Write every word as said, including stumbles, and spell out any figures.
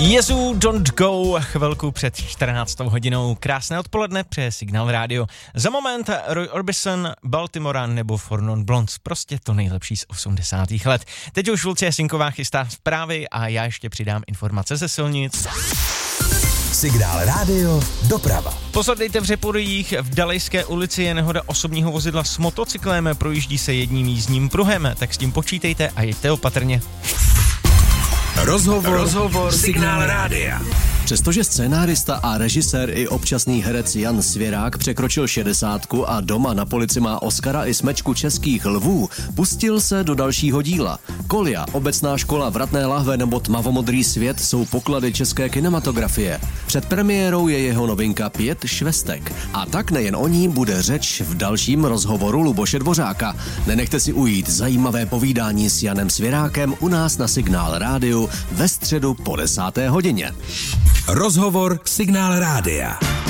Jezu, don't go, chvilku před čtrnáctou hodinou. Krásné odpoledne, přeje Signál Radio. Za moment Roy Orbison, Baltimora nebo Four Non Blondes, prostě to nejlepší z osmdesátých let. Teď už Lucie Sinková chystá zprávy a já ještě přidám informace ze silnic. Signál Radio doprava. Pozor, dejte v Řeporích, v Dalejské ulici je nehoda osobního vozidla s motocyklem, projíždí se jedním jízdním pruhem, tak s tím počítejte a jeďte opatrně. Rozhovor, Rozhovor Signál Rádia. Přestože scénárista a režisér i občasný herec Jan Svěrák překročil šedesátku a doma na polici má Oscara i smečku českých lvů, pustil se do dalšího díla. Kolia, obecná škola, Vratné lahve nebo Tmavomodrý svět jsou poklady české kinematografie. Před premiérou je jeho novinka Pět švestek. A tak nejen o ní bude řeč v dalším rozhovoru Luboše Dvořáka. Nenechte si ujít zajímavé povídání s Janem Svěrákem u nás na Signál Rádiu ve středu po desáté hodině. Rozhovor Signál Rádia.